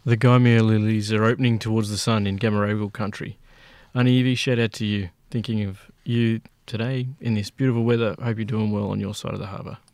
The Gaimea lilies are opening towards the sun in Gamaragal country. Auntie Evie, shout out to you. Thinking of you today in this beautiful weather. Hope you're doing well on your side of the harbour.